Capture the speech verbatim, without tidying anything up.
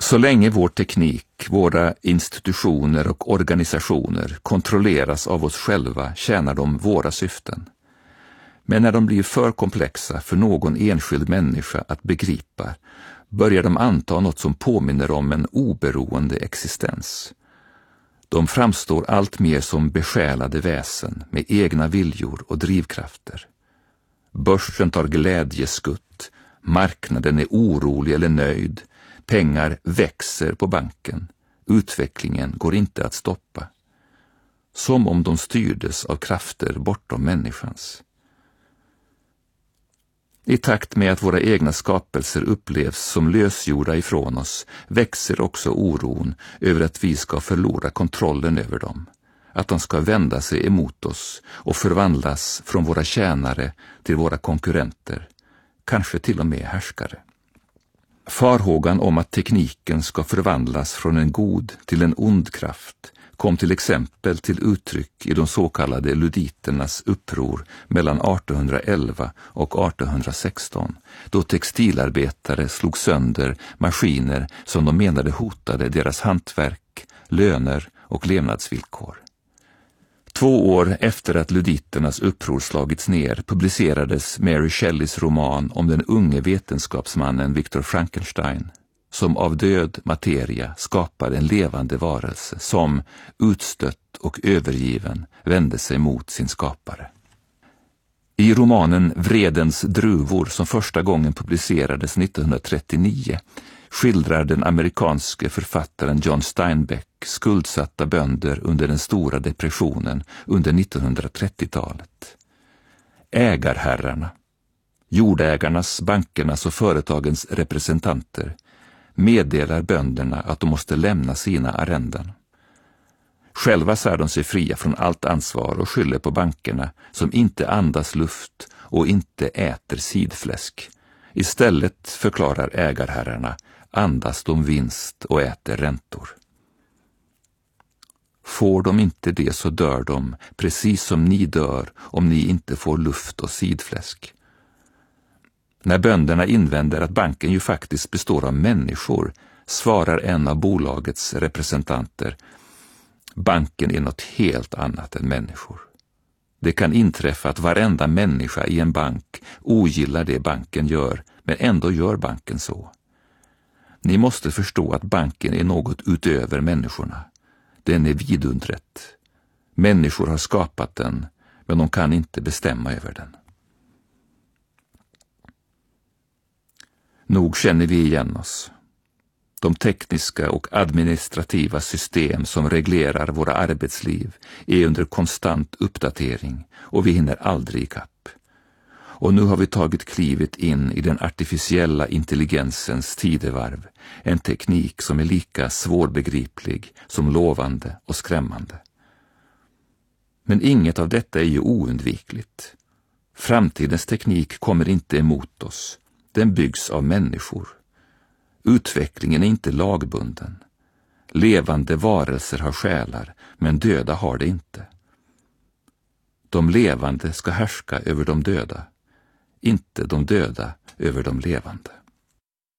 Så länge vår teknik, våra institutioner och organisationer kontrolleras av oss själva tjänar de våra syften. Men när de blir för komplexa för någon enskild människa att begripa börjar de anta något som påminner om en oberoende existens. De framstår allt mer som besjälade väsen med egna viljor och drivkrafter. Börsen tar glädjeskutt, marknaden är orolig eller nöjd, pengar växer på banken, utvecklingen går inte att stoppa. Som om de styrdes av krafter bortom människans. I takt med att våra egna skapelser upplevs som lösgjorda ifrån oss växer också oron över att vi ska förlora kontrollen över dem, att de ska vända sig emot oss och förvandlas från våra tjänare till våra konkurrenter, kanske till och med härskare. Farhågan om att tekniken ska förvandlas från en god till en ond kraft kom till exempel till uttryck i de så kallade luditernas uppror mellan artonhundraelva och artonhundrasexton, då textilarbetare slog sönder maskiner som de menade hotade deras hantverk, löner och levnadsvillkor. Två år efter att luditernas uppror slagits ner publicerades Mary Shelleys roman om den unge vetenskapsmannen Victor Frankenstein, som av död materia skapade en levande varelse som, utstött och övergiven, vände sig mot sin skapare. I romanen Vredens druvor, som första gången publicerades nittonhundratrettionio, skildrar den amerikanske författaren John Steinbeck skuldsatta bönder under den stora depressionen under nittonhundratrettiotalet. Ägarherrarna, jordägarnas, bankernas och företagens representanter, meddelar bönderna att de måste lämna sina arrenden. Själva sär de sig fria från allt ansvar och skyller på bankerna som inte andas luft och inte äter sidfläsk. Istället, förklarar ägarherrarna, andas de vinst och äter räntor. Får de inte det så dör de, precis som ni dör om ni inte får luft och sidfläsk. När bönderna invänder att banken ju faktiskt består av människor, svarar en av bolagets representanter: banken är något helt annat än människor. Det kan inträffa att varenda människa i en bank ogillar det banken gör, men ändå gör banken så. Ni måste förstå att banken är något utöver människorna. Den är vidundret. Människor har skapat den, men de kan inte bestämma över den. Nog känner vi igen oss. De tekniska och administrativa system som reglerar våra arbetsliv är under konstant uppdatering och vi hinner aldrig ikapp. Och nu har vi tagit klivet in i den artificiella intelligensens tidevarv, en teknik som är lika svårbegriplig som lovande och skrämmande. Men inget av detta är ju oundvikligt. Framtidens teknik kommer inte emot oss. Den byggs av människor. Utvecklingen är inte lagbunden. Levande varelser har själar, men döda har det inte. De levande ska härska över de döda, inte de döda över de levande.